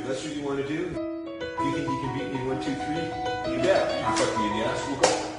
That's what you want to do? Do you think you can beat me 1, 2, 3? You bet. You can fuck me in the ass. We'll go.